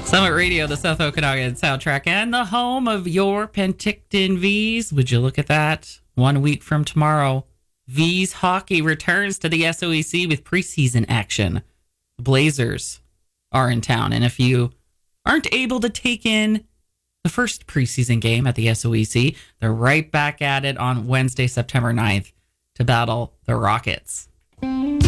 Summit Radio, the South Okanagan soundtrack, and the home of your Penticton Vs. Would you look at that? 1 week from tomorrow, Vs hockey returns to the SOEC with preseason action. The Blazers are in town, and if you aren't able to take in the first preseason game at the SOEC, they're right back at it on Wednesday, September 9th to battle the Rockets.